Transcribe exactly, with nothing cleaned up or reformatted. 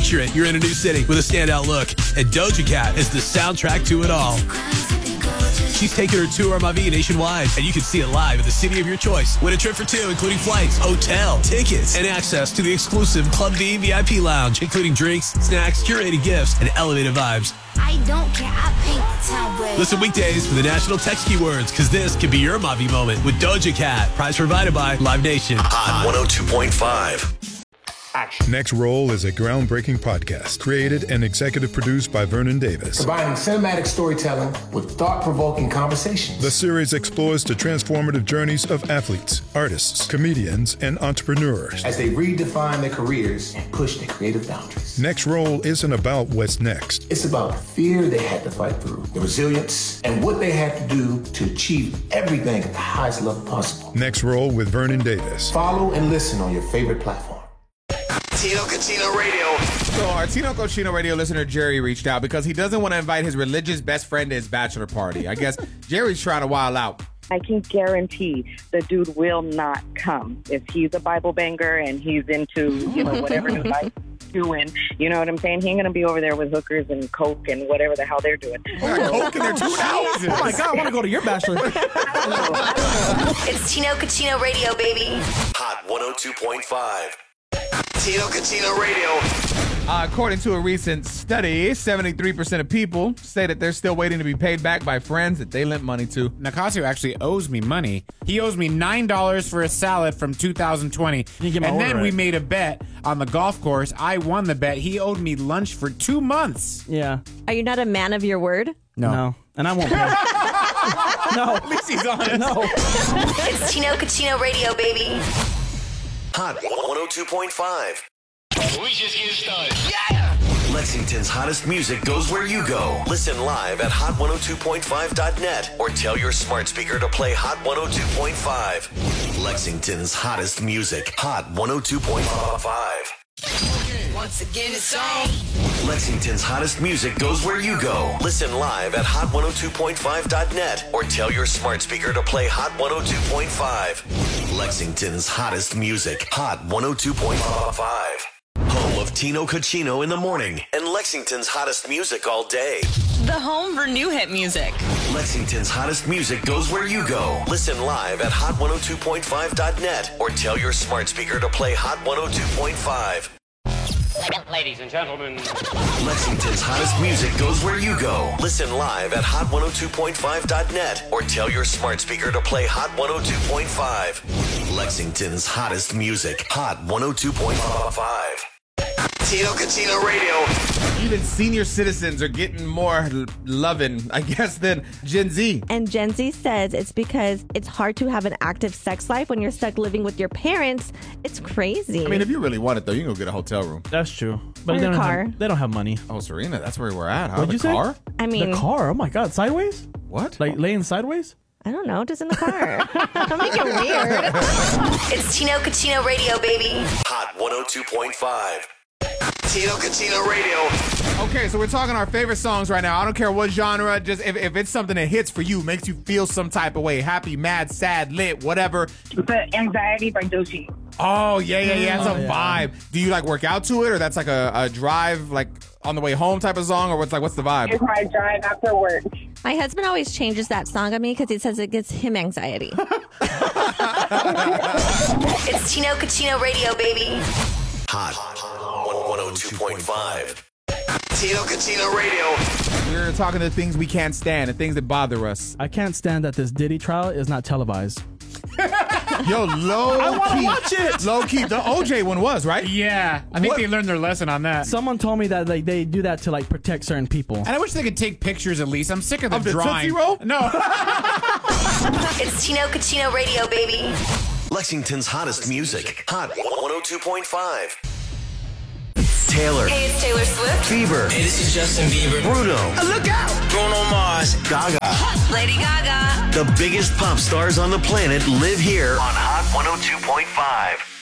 Picture it, you're in a new city with a standout look, and Doja Cat is the soundtrack to it all. She's taking her tour Mavi nationwide, and you can see it live at the city of your choice. Win a trip for two, including flights, hotel, tickets, and access to the exclusive Club V V I P lounge, including drinks, snacks, curated gifts, and elevated vibes. I don't care, I paint the town red. Listen weekdays for the national text keywords, because this could be your Mavi moment with Doja Cat. Prize provided by Live Nation. Hot one oh two point five. Next Roll is a groundbreaking podcast created and executive produced by Vernon Davis. Combining cinematic storytelling with thought-provoking conversations. The series explores the transformative journeys of athletes, artists, comedians, and entrepreneurs as they redefine their careers and push their creative boundaries. Next Roll isn't about what's next. It's about the fear they had to fight through, the resilience, and what they had to do to achieve everything at the highest level possible. Next Roll with Vernon Davis. Follow and listen on your favorite platform. Tino Cochino Radio. So our Tino Cochino Radio listener Jerry reached out because he doesn't want to invite his religious best friend to his bachelor party. I guess Jerry's trying to wild out. I can guarantee the dude will not come. If he's a Bible banger and he's into, you know, whatever his life's doing, you know what I'm saying? He ain't going to be over there with hookers and coke and whatever the hell they're doing. They're coke in their two houses. Oh my God, I want to go to your bachelor. It's Tino Cochino Radio, baby. Hot one oh two point five. Tino Cochino Radio. Uh, according to a recent study, seventy-three percent of people say that they're still waiting to be paid back by friends that they lent money to. Nicasio actually owes me money. He owes me nine dollars for a salad from two thousand twenty. You get my and order then right. we made a bet on the golf course. I won the bet. He owed me lunch for two months. Yeah. Are you not a man of your word? No. No. And I won't pay. No. At least he's honest. No. It's Tino Cochino Radio, baby. Hot one oh two point five. We just getting started. Yeah! Lexington's hottest music goes where you go. Listen live at hot one oh two point five dot net or tell your smart speaker to play Hot one oh two point five. Lexington's hottest music. Hot one oh two point five. Once again, it's on. Lexington's hottest music goes where you go. Listen live at hot one oh two point five dot net or tell your smart speaker to play Hot one oh two point five. Lexington's hottest music. Hot one oh two point five. Home of Tino Cochino in the morning and Lexington's hottest music all day. The home for new hit music. Lexington's hottest music goes where you go. Listen live at hot one oh two point five dot net or tell your smart speaker to play Hot one oh two point five. Ladies and gentlemen. Lexington's hottest music goes where you go. Listen live at hot one oh two point five dot net or tell your smart speaker to play Hot one oh two point five. Lexington's hottest music. Hot one oh two point five. Tino Cochino Radio. Even senior citizens are getting more l- loving, I guess, than Gen Z. And Gen Z says it's because it's hard to have an active sex life when you're stuck living with your parents. It's crazy. I mean, if you really want it, though, you can go get a hotel room. That's true. But Or they a don't, car. Have, they don't have money. Oh, Serena, that's where we're at, huh? What'd the you say? car? I mean, The car? Oh my God. Sideways? What? Like laying sideways? I don't know, just in the car. Don't make it weird. It's Tino Cochino Radio, baby. Hot one oh two point five. Tino Cochino Radio. Okay, so we're talking our favorite songs right now. I don't care what genre, just if, if it's something that hits for you, makes you feel some type of way, happy, mad, sad, lit, whatever. The Anxiety by Doechii. Oh, yeah, yeah, yeah, it's Oh, a yeah. vibe. Do you like work out to it, or that's like a, a drive, like on the way home type of song, or what's like, what's the vibe? It's my drive after work. My husband always changes that song on me because he says it gives him anxiety. It's Tino Cochino Radio, baby. Hot one oh two point five. Tino Cochino Radio. We're talking the things we can't stand, the things that bother us. I can't stand that this Diddy trial is not televised. Yo, low I want to key, watch it. low key. The O J one was, right? Yeah, I think What? they learned their lesson on that. Someone told me that like they do that to like protect certain people. And I wish they could take pictures at least. I'm sick of the Of the drawing. Tootsie Roll? No. It's Tino Cochino Radio, baby. Lexington's hottest music. Hot one oh two point five. Taylor. Hey, it's Taylor Swift. Bieber. Hey, this is Justin Bieber. Bruno. Look out! Bruno Mars. Gaga. Lady Gaga. The biggest pop stars on the planet live here on Hot one oh two point five.